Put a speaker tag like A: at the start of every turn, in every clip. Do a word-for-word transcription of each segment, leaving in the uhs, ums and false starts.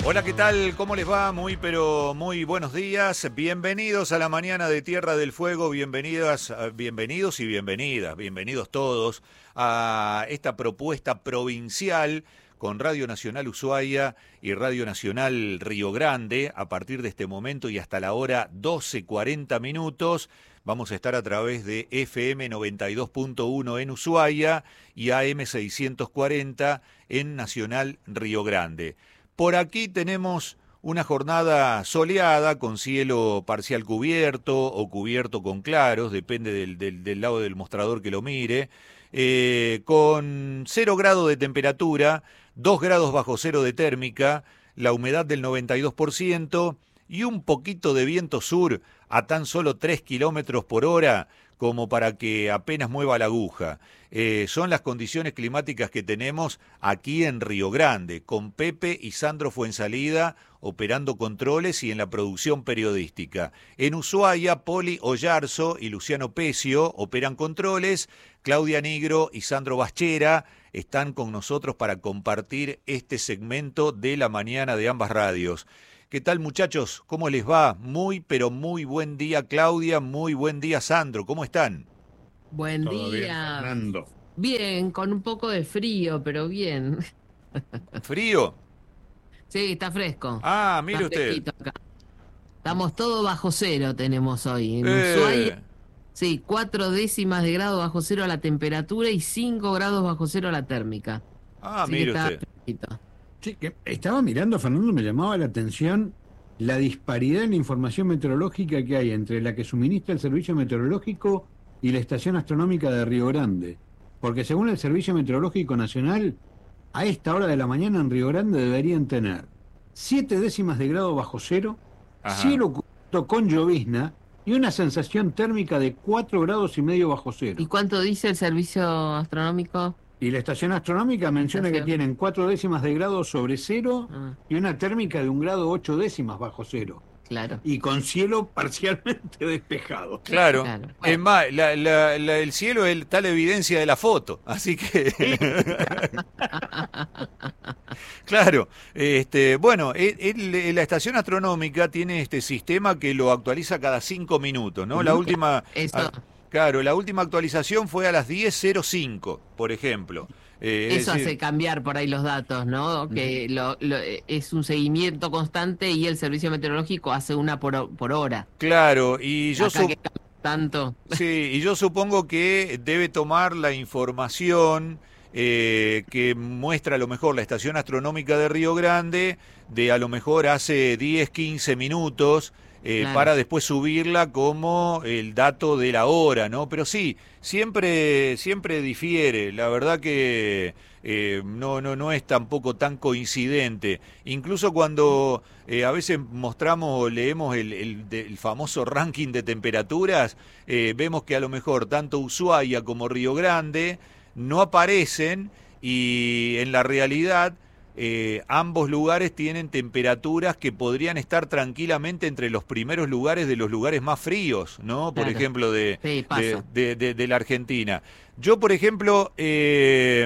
A: Hola, ¿qué tal? ¿Cómo les va? Muy, pero muy buenos días. Bienvenidos a la mañana de Tierra del Fuego. Bienvenidas, bienvenidos y bienvenidas, bienvenidos todos a esta propuesta provincial con Radio Nacional Ushuaia y Radio Nacional Río Grande. A partir de este momento y hasta la hora doce cuarenta minutos, vamos a estar a través de F M noventa y dos punto uno en Ushuaia y A M seiscientos cuarenta en Nacional Río Grande. Por aquí tenemos una jornada soleada con cielo parcial cubierto o cubierto con claros, depende del, del, del lado del mostrador que lo mire, eh, con cero grado de temperatura, dos grados bajo cero de térmica, la humedad del noventa y dos por ciento y un poquito de viento sur a tan solo tres kilómetros por hora, como para que apenas mueva la aguja. Eh, son las condiciones climáticas que tenemos aquí en Río Grande, con Pepe y Sandro Fuensalida operando controles y en la producción periodística. En Ushuaia, Poli Ollarzo y Luciano Pecio operan controles, Claudia Nigro y Sandro Baschera están con nosotros para compartir este segmento de la mañana de ambas radios. ¿Qué tal, muchachos? ¿Cómo les va? Muy, pero muy buen día, Claudia. Muy buen día, Sandro. ¿Cómo están?
B: Buen
C: Todo bien,
B: día.
C: Fernando.
B: Bien, con un poco de frío, pero bien.
A: ¿Frío?
B: Sí, está fresco.
A: Ah, mire
B: Está
A: usted.
B: fresquito acá. Estamos todos bajo cero, tenemos hoy. En Ushuaia,
A: Eh,
B: sí, cuatro décimas de grado bajo cero la temperatura y cinco grados bajo cero la térmica.
A: ah,
B: Así que
A: mire
B: está
A: usted.
B: fresquito.
C: Sí, que estaba mirando, Fernando, me llamaba la atención la disparidad en la información meteorológica que hay entre la que suministra el Servicio Meteorológico y la Estación Astronómica de Río Grande. Porque según el Servicio Meteorológico Nacional, a esta hora de la mañana en Río Grande deberían tener siete décimas de grado bajo cero,
A: Ajá.
C: cielo cubierto con llovizna y una sensación térmica de cuatro grados y medio bajo cero.
B: ¿Y cuánto dice el servicio astronómico?
C: Y la estación astronómica menciona que
B: Estación.
C: tienen cuatro décimas de grado sobre cero
B: Ah,
C: y una térmica de un grado ocho décimas bajo cero.
B: claro,
C: Y con cielo parcialmente despejado.
A: Claro.
B: claro.
A: Es
B: Bueno,
A: más, la- la- la- el cielo es tal evidencia de la foto. Así que... Claro, este, bueno, el- el- la estación astronómica tiene este sistema que lo actualiza cada cinco minutos, ¿no? La
C: Ujú.
A: última,
B: eso,
A: ah, claro, la última actualización fue a las diez cero cinco, por ejemplo. Eh, es
B: eso
A: decir,
B: hace cambiar por ahí los datos, ¿no? Que lo, lo- es un seguimiento constante y el servicio meteorológico hace una por, ho- por hora.
A: claro, y yo
B: Acá
A: sup-
B: que cambia tanto.
A: sí, y yo supongo que debe tomar la información eh, que muestra a lo mejor la estación astronómica de Río Grande de a lo mejor hace diez, quince minutos eh,
B: Claro.
A: para después subirla como el dato de la hora, ¿no? Pero sí, siempre, siempre difiere, la verdad que eh, no, no, no es tampoco tan coincidente. Incluso cuando eh, a veces mostramos o leemos el, el, de- el famoso ranking de temperaturas, eh, vemos que a lo mejor tanto Ushuaia como Río Grande no aparecen y en la realidad eh, ambos lugares tienen temperaturas que podrían estar tranquilamente entre los primeros lugares de los lugares más fríos, ¿no? Por
B: Claro.
A: ejemplo, de,
B: Sí,
A: de,
B: pasa.
A: de- de- de la Argentina. Yo, por ejemplo, eh,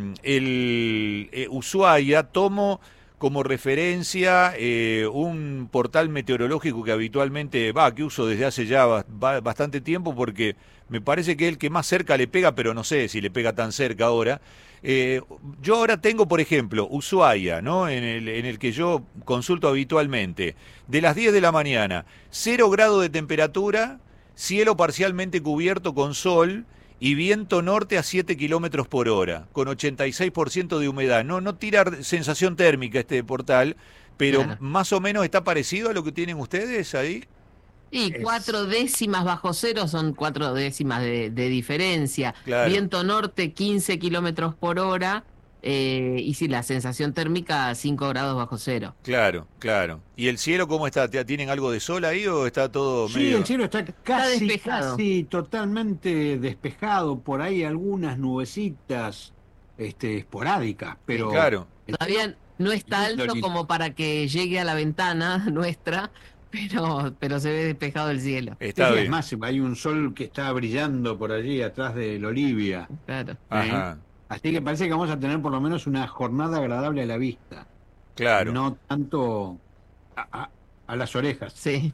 A: el eh, Ushuaia tomo como referencia eh, un portal meteorológico que habitualmente va, que uso desde hace ya ba- ba- bastante tiempo porque me parece que es el que más cerca le pega, pero no sé si le pega tan cerca ahora. Eh, yo ahora tengo, por ejemplo, Ushuaia, ¿no? En el, en el que yo consulto habitualmente, de las diez de la mañana, cero grado de temperatura, cielo parcialmente cubierto con sol y viento norte a siete kilómetros por hora, con ochenta y seis por ciento de humedad. No, no tira sensación térmica este portal, pero
B: Claro.
A: más o menos está parecido a lo que tienen ustedes ahí.
B: Y
C: Es-
B: cuatro décimas bajo cero son cuatro décimas de, de diferencia.
A: Claro.
B: Viento norte quince kilómetros por hora. eh, y sí, la sensación térmica cinco grados bajo cero.
A: Claro, claro. ¿Y el cielo cómo está? ¿Tienen algo de sol ahí o está todo
C: Sí,
A: medio...?
C: el cielo está casi,
B: despejado.
C: casi totalmente despejado. Por ahí algunas nubecitas este, esporádicas, pero...
A: Claro.
B: Todavía no está
C: Lindo,
B: alto
C: lindo.
B: como para que llegue a la ventana nuestra, pero, pero se ve despejado el cielo.
A: Está
C: Sí, es
A: bien.
C: más, hay un sol que está brillando por allí atrás del Olivia.
B: Claro.
A: Ajá.
C: Así que parece que vamos a tener por lo menos una jornada agradable a la vista.
A: Claro.
C: no tanto a, a, a las orejas.
B: Sí.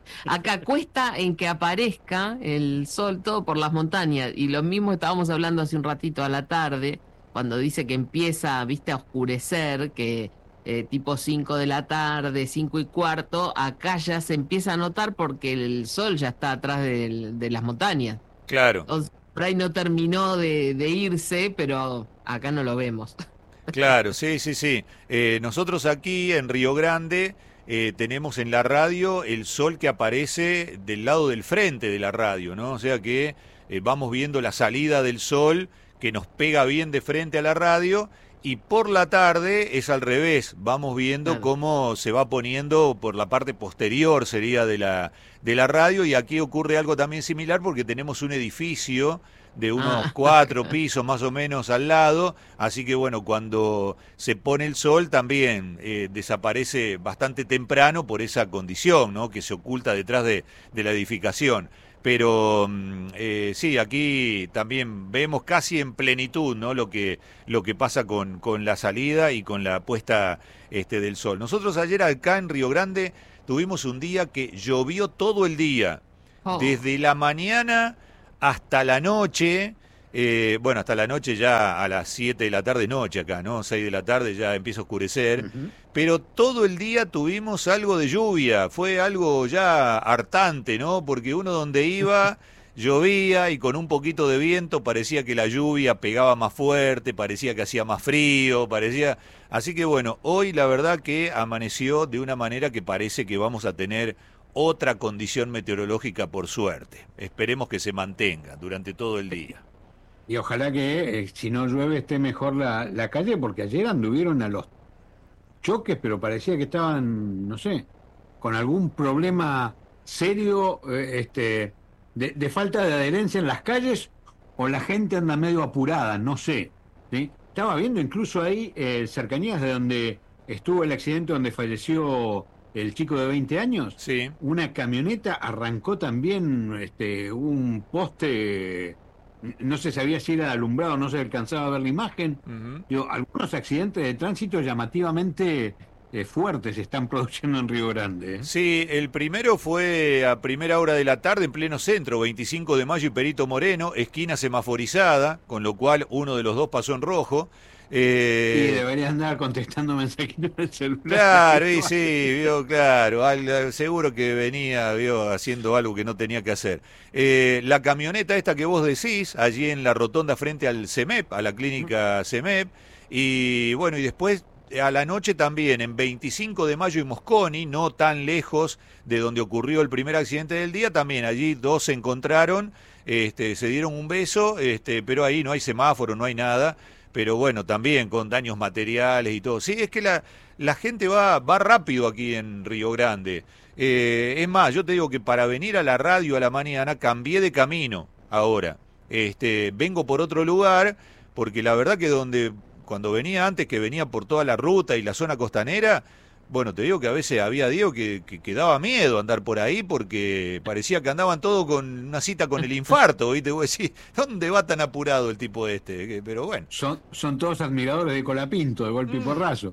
B: Acá cuesta en que aparezca el sol todo por las montañas. Y lo mismo estábamos hablando hace un ratito a la tarde, cuando dice que empieza, viste, a oscurecer, que eh, tipo cinco de la tarde, cinco y cuarto, acá ya se empieza a notar porque el sol ya está atrás de, de las montañas.
A: Claro.
B: Entonces, por ahí no terminó de, de irse, pero acá no lo vemos.
A: Claro, sí, sí, sí. Eh, nosotros aquí en Río Grande eh, tenemos en la radio el sol que aparece del lado del frente de la radio, ¿no? O sea que eh, vamos viendo la salida del sol que nos pega bien de frente a la radio, y por la tarde es al revés, vamos viendo
B: Claro.
A: cómo se va poniendo por la parte posterior, sería de la, de la radio, y aquí ocurre algo también similar porque tenemos un edificio de unos
B: Ah.
A: cuatro pisos más o menos al lado, así que bueno, cuando se pone el sol también eh, desaparece bastante temprano por esa condición, ¿no? Que se oculta detrás de, de la edificación. Pero mm, eh, sí, aquí también vemos casi en plenitud, ¿no? Lo que, lo que pasa con, con la salida y con la puesta este, del sol. Nosotros ayer acá en Río Grande tuvimos un día que llovió todo el día,
B: Oh.
A: desde la mañana hasta la noche. Eh, bueno, hasta la noche ya a las siete de la tarde, noche acá, ¿no? seis de la tarde ya empieza a oscurecer.
C: Uh-huh.
A: Pero todo el día tuvimos algo de lluvia, fue algo ya hartante, ¿no? Porque uno donde iba llovía y con un poquito de viento parecía que la lluvia pegaba más fuerte, parecía que hacía más frío, parecía... Así que bueno, hoy la verdad que amaneció de una manera que parece que vamos a tener otra condición meteorológica por suerte. Esperemos que se mantenga durante todo el día.
C: Y ojalá que eh, si no llueve esté mejor la, la calle, porque ayer anduvieron a los choques, pero parecía que estaban, no sé, con algún problema serio eh, este, de, de falta de adherencia en las calles, o la gente anda medio apurada, no sé. ¿Sí? Estaba viendo incluso ahí eh, cercanías de donde estuvo el accidente donde falleció el chico de veinte años.
A: Sí.
C: Una camioneta arrancó también este, un poste. No se sabía si era alumbrado, no se alcanzaba a ver la imagen.
A: Uh-huh.
C: Digo, algunos accidentes de tránsito llamativamente eh, fuertes se están produciendo en Río Grande. ¿eh?
A: Sí, el primero fue a primera hora de la tarde en pleno centro, veinticinco de mayo y Perito Moreno, esquina semaforizada, con lo cual uno de los dos pasó en rojo. Eh...
C: Y debería andar contestando mensajitos en el celular.
A: Claro, y sí, vio, claro, al, seguro que venía, vio, haciendo algo que no tenía que hacer. Eh, la camioneta esta que vos decís, allí en la rotonda frente al CEMEP, a la clínica CEMEP, y bueno, y después a la noche también en veinticinco de mayo y Mosconi, no tan lejos de donde ocurrió el primer accidente del día, también allí dos se encontraron, este, se dieron un beso, este, pero ahí no hay semáforo, no hay nada. Pero bueno, también con daños materiales y todo. Sí, es que la, la gente va, va rápido aquí en Río Grande. Eh, es más, yo te digo que para venir a la radio a la mañana cambié de camino ahora. Este, vengo por otro lugar, porque la verdad que donde cuando venía antes, que venía por toda la ruta y la zona costanera, bueno, te digo que a veces había Diego que, que, que daba miedo andar por ahí porque parecía que andaban todos con una cita con el infarto, ¿viste? Vos decís, ¿dónde va tan apurado el tipo este? Pero bueno.
C: Son, son todos admiradores de Colapinto, de golpe y porrazo.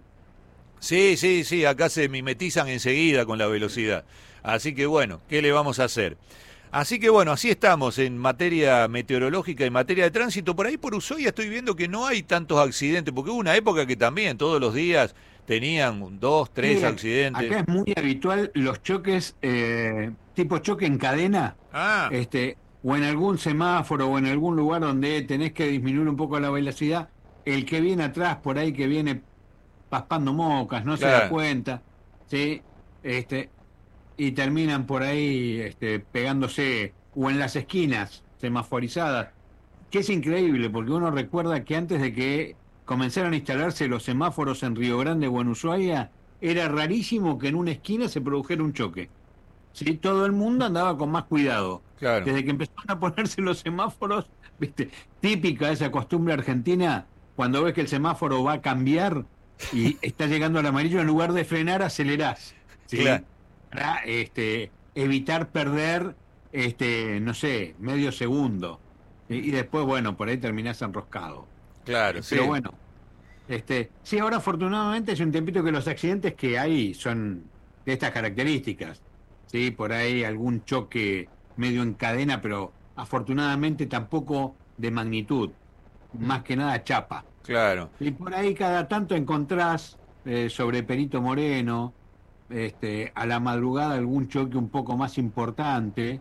A: Sí, sí, sí, acá se mimetizan enseguida con la velocidad. Así que bueno, ¿qué le vamos a hacer? Así que bueno, así estamos en materia meteorológica, en materia de tránsito. Por ahí por Ushuaia estoy viendo que no hay tantos accidentes, porque hubo una época que también todos los días tenían dos, tres
C: Sí,
A: accidentes.
C: Acá es muy habitual los choques, eh, tipo choque en cadena,
A: Ah,
C: este, o en algún semáforo o en algún lugar donde tenés que disminuir un poco la velocidad. El que viene atrás, por ahí que viene paspando mocas, no se da
A: Claro.
C: cuenta, ¿sí? Este, y terminan por ahí este, pegándose, o en las esquinas semaforizadas, que es increíble, porque uno recuerda que antes de que comenzaron a instalarse los semáforos en Río Grande o en Ushuaia, era rarísimo que en una esquina se produjera un choque. ¿Sí? Todo el mundo andaba con más cuidado.
A: claro.
C: Desde que empezaron a ponerse los semáforos, ¿viste? Típica esa costumbre argentina, cuando ves que el semáforo va a cambiar y está llegando al amarillo, en lugar de frenar, acelerás. ¿Sí?
A: Claro.
C: Para este, evitar perder, este, no sé, medio segundo. Y, y después, bueno, por ahí terminás enroscado.
A: Claro, sí.
C: Pero bueno, Este, sí, ahora afortunadamente es un tiempito que los accidentes que hay son de estas características. Sí, por ahí algún choque medio en cadena, pero afortunadamente tampoco de magnitud, más que nada chapa.
A: Claro.
C: Y por ahí cada tanto encontrás eh, sobre Perito Moreno, este, a la madrugada algún choque un poco más importante,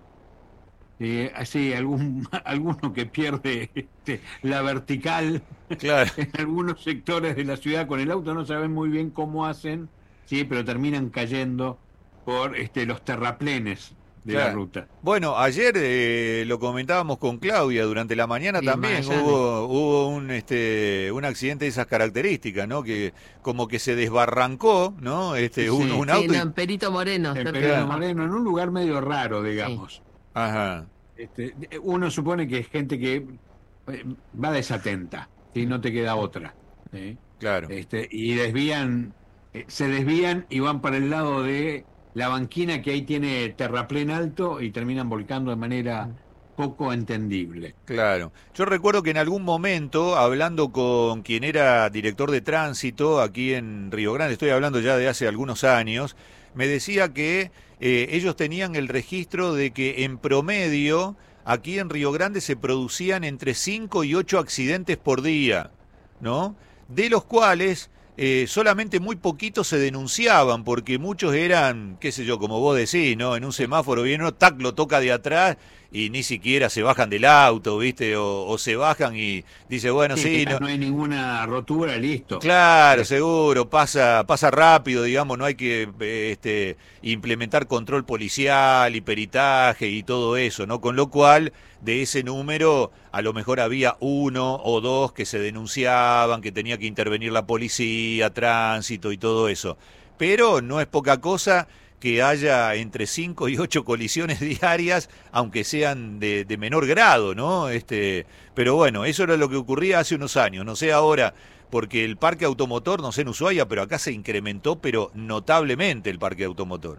C: eh, así algún alguno que pierde este, la vertical
A: Claro.
C: en algunos sectores de la ciudad con el auto, no saben muy bien cómo hacen, sí, pero terminan cayendo por este, los terraplenes de la
A: Claro.
C: ruta.
A: Bueno, ayer eh, lo comentábamos con Claudia durante la mañana
B: Sí,
A: también
B: Magallanes.
A: hubo hubo un este un accidente de esas características, ¿no? Que como que se desbarrancó, ¿no? Este un,
C: Sí.
A: un
B: Sí,
A: auto
B: no,
A: y...
B: en Perito Moreno.
C: En
B: cerca
C: Perito
B: de
A: Claro.
B: Paz.
C: Moreno, en un lugar medio raro, digamos.
A: Ajá,
C: Este, uno supone que es gente que eh, va desatenta, ¿sí? No te queda otra. ¿Sí?
A: claro.
C: Este, y desvían, eh, se desvían y van para el lado de la banquina que ahí tiene terraplén alto y terminan volcando de manera poco entendible.
A: Claro. Yo recuerdo que en algún momento, hablando con quien era director de tránsito aquí en Río Grande, estoy hablando ya de hace algunos años, me decía que eh, ellos tenían el registro de que en promedio aquí en Río Grande se producían entre cinco y ocho accidentes por día, ¿no? De los cuales eh, solamente muy poquitos se denunciaban, porque muchos eran, qué sé yo, como vos decís, ¿no? En un semáforo viene uno, tac, lo toca de atrás y ni siquiera se bajan del auto, ¿viste? O, o se bajan y dice, bueno,
C: Sí,
A: sí,
C: quizás
A: no,
C: no hay ninguna rotura, listo.
A: claro,
C: Eh,
A: seguro, pasa, pasa rápido, digamos, no hay que eh, este, implementar control policial y peritaje y todo eso, ¿no? Con lo cual, de ese número, a lo mejor había uno o dos que se denunciaban, que tenía que intervenir la policía, tránsito y todo eso. Pero no es poca cosa que haya entre cinco y ocho colisiones diarias, aunque sean de, de menor grado, ¿no? Este, pero bueno, eso era lo que ocurría hace unos años, no sé ahora, porque el parque automotor, no sé en Ushuaia, pero acá se incrementó, pero notablemente el parque automotor.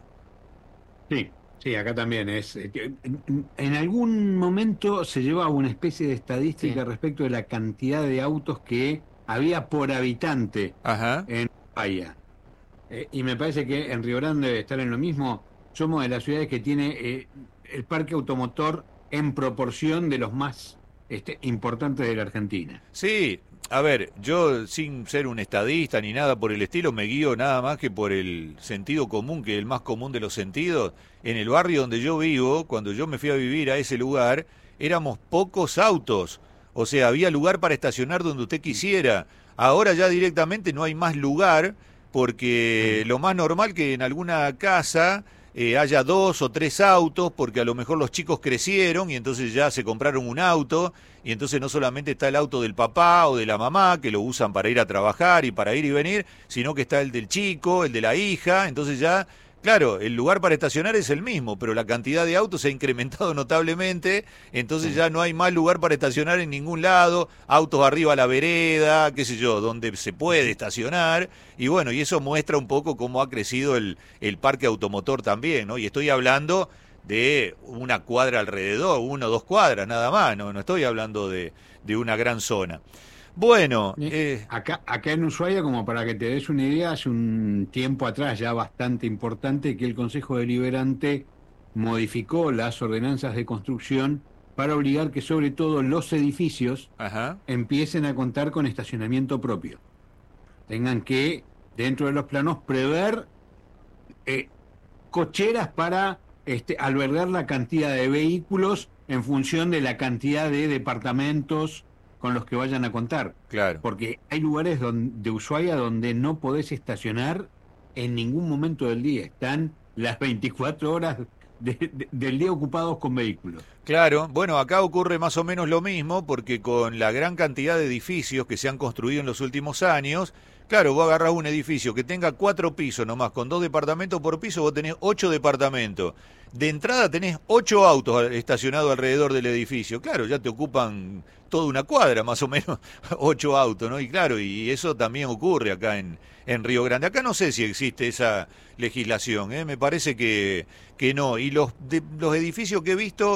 C: Sí, sí, acá también es. eh, que En, en algún momento se llevaba una especie de estadística
B: Sí.
C: respecto de la cantidad de autos que había por habitante
A: Ajá,
C: en Ushuaia. Eh, y me parece que en Río Grande debe estar en lo mismo. Somos de las ciudades que tiene eh, el parque automotor en proporción de los más este, importantes de la Argentina.
A: sí, a ver, yo sin ser un estadista ni nada por el estilo, me guío nada más que por el sentido común, que es el más común de los sentidos. En el barrio donde yo vivo, cuando yo me fui a vivir a ese lugar, éramos pocos autos. O sea, había lugar para estacionar donde usted quisiera. Ahora ya directamente no hay más lugar, porque lo más normal que en alguna casa eh, haya dos o tres autos, porque a lo mejor los chicos crecieron y entonces ya se compraron un auto, y entonces no solamente está el auto del papá o de la mamá, que lo usan para ir a trabajar y para ir y venir, sino que está el del chico, el de la hija, entonces ya, claro, el lugar para estacionar es el mismo, pero la cantidad de autos se ha incrementado notablemente, entonces ya no hay más lugar para estacionar en ningún lado, autos arriba a la vereda, qué sé yo, donde se puede estacionar, y bueno, y eso muestra un poco cómo ha crecido el, el parque automotor también, ¿no? Y estoy hablando de una cuadra alrededor, uno o dos cuadras nada más, no, no estoy hablando de, de una gran zona. Bueno,
C: Eh,
A: eh,
C: Acá, acá en Ushuaia, como para que te des una idea, hace un tiempo atrás, ya bastante importante, que el Consejo Deliberante modificó las ordenanzas de construcción para obligar que sobre todo los edificios
A: ajá,
C: empiecen a contar con estacionamiento propio. Tengan que, dentro de los planos, prever eh, cocheras para este, albergar la cantidad de vehículos en función de la cantidad de departamentos con los que vayan a contar.
A: claro.
C: Porque hay lugares donde, de Ushuaia donde no podés estacionar en ningún momento del día. Están las veinticuatro horas de- de- del día ocupados con vehículos.
A: Claro, bueno, acá ocurre más o menos lo mismo porque con la gran cantidad de edificios que se han construido en los últimos años, claro, vos agarrás un edificio que tenga cuatro pisos nomás, con dos departamentos por piso, vos tenés ocho departamentos. De entrada tenés ocho autos estacionados alrededor del edificio. Claro, ya te ocupan toda una cuadra, más o menos, ocho autos, ¿no? Y claro, y eso también ocurre acá en, en Río Grande. Acá no sé si existe esa legislación, ¿eh? Me parece que, que no. Y los, de, los edificios que he visto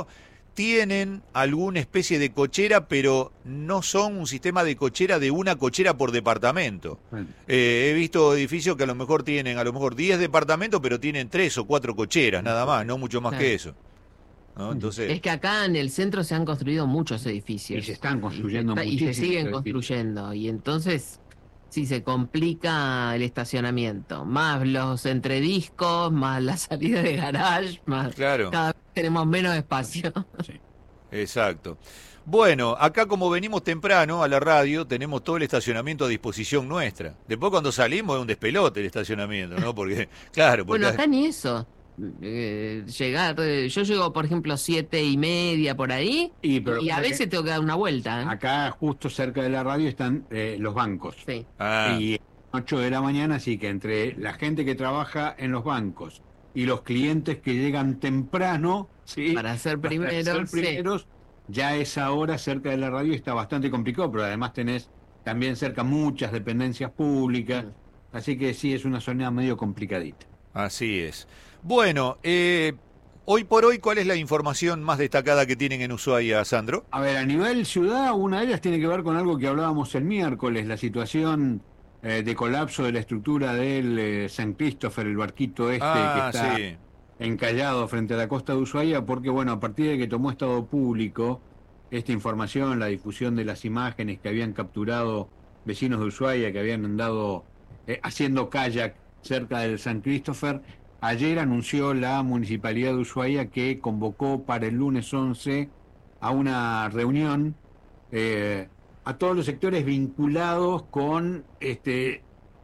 A: tienen alguna especie de cochera, pero no son un sistema de cochera de una cochera por departamento.
C: Bueno.
A: Eh, he visto edificios que a lo mejor tienen a lo mejor diez departamentos, pero tienen tres o cuatro cocheras, nada más, no mucho más
B: Claro.
A: que eso. ¿No? Entonces,
B: Es que acá en el centro se han construido muchos
C: Y
B: edificios.
C: se están
B: Y
C: construyendo
B: se, está- y
C: muchísimos
B: se siguen
C: edificios.
B: construyendo. Y entonces, sí, se complica el estacionamiento. Más los entrediscos, más la salida de garage, más
A: claro.
B: cada vez tenemos menos espacio.
C: Sí.
A: Exacto. Bueno, acá como venimos temprano a la radio, tenemos todo el estacionamiento a disposición nuestra. Después cuando salimos es un despelote el estacionamiento, ¿no? Porque, claro, porque...
B: Bueno, acá ni eso. Eh, llegar, eh, yo llego, por ejemplo, siete y media por ahí,
C: Y, pero
B: y a
C: pasa que
B: veces tengo que dar una vuelta. ¿eh?
C: acá justo cerca de la radio están eh, los bancos.
B: Sí.
A: Ah,
C: Y ocho de la mañana, así que entre la gente que trabaja en los bancos y los clientes que llegan temprano, ¿sí?
B: Para ser
C: Para
B: primeros,
C: ser
B: sí.
C: primeros, ya esa hora cerca de la radio está bastante complicado, pero además tenés también cerca muchas dependencias públicas,
B: Mm.
C: así que sí, es una zona medio complicadita.
A: así es. Bueno, eh, hoy por hoy, ¿cuál es la información más destacada que tienen en Ushuaia, Sandro?
C: A ver, a nivel ciudad, una de ellas tiene que ver con algo que hablábamos el miércoles, la situación eh, de colapso de la estructura del eh, San Christopher, el barquito este
A: Ah,
C: que está
A: sí.
C: encallado frente a la costa de Ushuaia, porque bueno, a partir de que tomó estado público esta información, la difusión de las imágenes que habían capturado vecinos de Ushuaia, que habían andado eh, haciendo kayak cerca del San Christopher, ayer anunció la Municipalidad de Ushuaia que convocó para el lunes once a una reunión eh, a todos los sectores vinculados con este,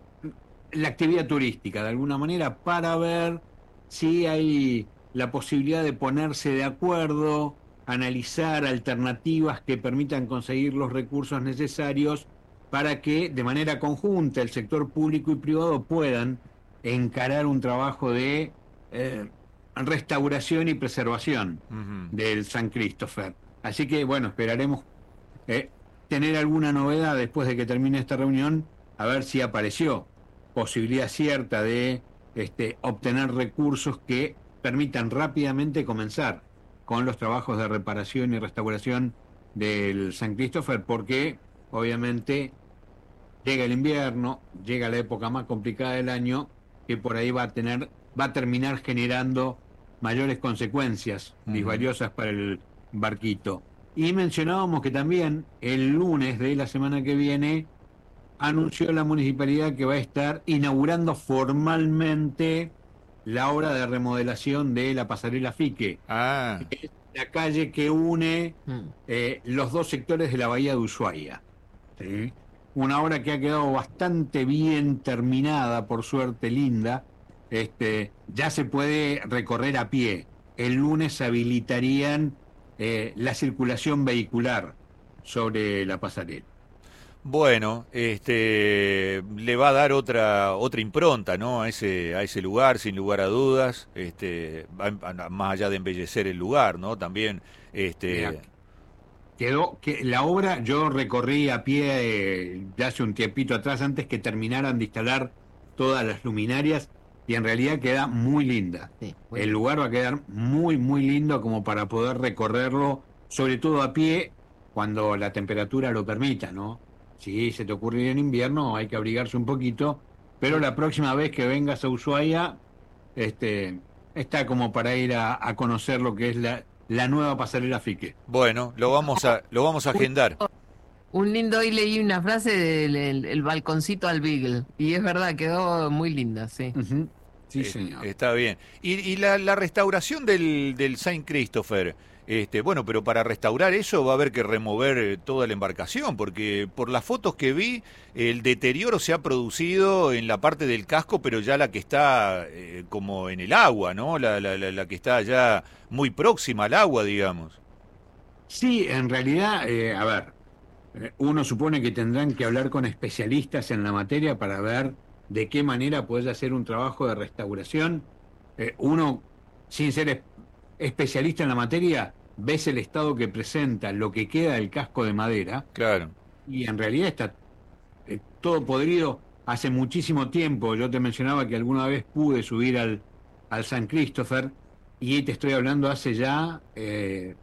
C: la actividad turística, de alguna manera, para ver si hay la posibilidad de ponerse de acuerdo, analizar alternativas que permitan conseguir los recursos necesarios para que de manera conjunta el sector público y privado puedan encarar un trabajo de eh, restauración y preservación
A: Ujú.
C: del San Christopher. Así que bueno, esperaremos eh, tener alguna novedad después de que termine esta reunión, a ver si apareció posibilidad cierta de este, obtener recursos que permitan rápidamente comenzar con los trabajos de reparación y restauración del San Christopher, porque obviamente llega el invierno, llega la época más complicada del año, que por ahí va a tener, va a terminar generando mayores consecuencias
A: Ujú.
C: valiosas para el barquito. Y mencionábamos que también el lunes de la semana que viene anunció la municipalidad que va a estar inaugurando formalmente la obra de remodelación de la pasarela Fique,
A: Ah,
C: que es la calle que une
B: Mm.
C: eh, los dos sectores de la bahía de Ushuaia. ¿Sí? Una obra que ha quedado bastante bien terminada, por suerte, linda. Este, ya se puede recorrer a pie. El lunes habilitarían eh, la circulación vehicular sobre la pasarela.
A: bueno, este le va a dar otra otra impronta, ¿no? A ese a ese lugar, sin lugar a dudas, este va a- más allá de embellecer el lugar, ¿no? También, este,
C: Mira, quedó que la obra yo recorrí a pie eh, ya hace un tiempito atrás, antes que terminaran de instalar todas las luminarias, y en realidad queda muy linda.
B: Sí, muy
C: El
B: bien.
C: lugar va a quedar muy, muy lindo como para poder recorrerlo, sobre todo a pie, cuando la temperatura lo permita, ¿no? Si se te ocurre ir en invierno, hay que abrigarse un poquito, pero la próxima vez que vengas a Ushuaia, este, está como para ir a, a conocer lo que es la, la nueva pasarela Fique.
A: bueno, lo vamos a lo vamos a agendar.
B: Un lindo, hoy leí una frase del el, el balconcito al Beagle, y es verdad, quedó muy linda, sí.
C: Ujú. Sí,
A: Eh,
C: señor.
A: Está bien. Y, y la, la restauración del, del Saint Christopher, este, bueno, pero para restaurar eso va a haber que remover eh, toda la embarcación, porque por las fotos que vi, el deterioro se ha producido en la parte del casco, pero ya la que está eh, como en el agua, ¿no? La, la, la, la que está ya muy próxima al agua, digamos.
C: Sí, en realidad, eh, a ver, eh, uno supone que tendrán que hablar con especialistas en la materia para ver de qué manera puedes hacer un trabajo de restauración. Eh, uno, sin ser es- especialista en la materia, ves el estado que presenta lo que queda del casco de madera,
A: Claro.
C: y en realidad está eh, todo podrido hace muchísimo tiempo. Yo te mencionaba que alguna vez pude subir al, al San Christopher, y te estoy hablando hace ya eh,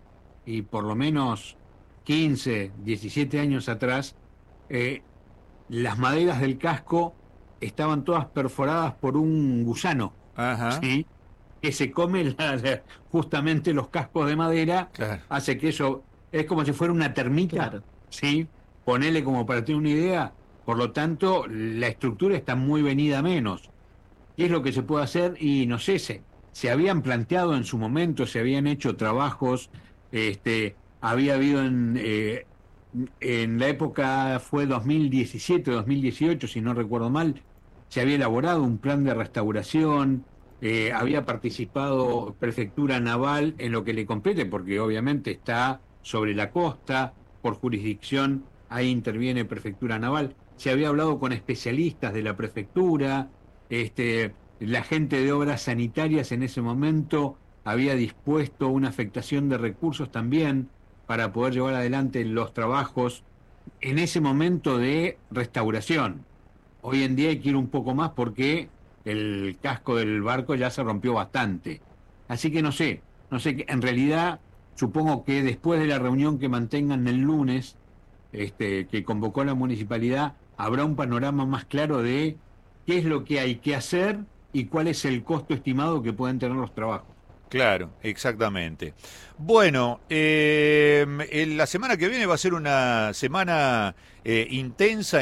C: y por lo menos quince, diecisiete años atrás, eh, las maderas del casco estaban todas perforadas por un gusano,
A: Ajá.
C: ¿sí? Que se come la- la- justamente los cascos de madera,
A: Claro.
C: hace que eso, es como si fuera una termita,
B: Claro.
C: ¿sí? Ponele como para tener una idea, por lo tanto, la estructura está muy venida a menos. ¿Qué es lo que se puede hacer? Y no sé, se, se habían planteado en su momento, se habían hecho trabajos, este, había habido en, eh, en la época, fue dos mil diecisiete, dos mil dieciocho, si no recuerdo mal, se había elaborado un plan de restauración, eh, había participado Prefectura Naval en lo que le compete, porque obviamente está sobre la costa, por jurisdicción, ahí interviene Prefectura Naval. Se había hablado con especialistas de la prefectura, este, la gente de obras sanitarias en ese momento había dispuesto una afectación de recursos también para poder llevar adelante los trabajos en ese momento de restauración. Hoy en día hay que ir un poco más porque el casco del barco ya se rompió bastante. Así que no sé, no sé, en realidad supongo que después de la reunión que mantengan el lunes, este, que convocó la municipalidad, habrá un panorama más claro de qué es lo que hay que hacer y cuál es el costo estimado que pueden tener los trabajos.
A: Claro, exactamente. Bueno, eh, en la semana que viene va a ser una semana eh, intensa.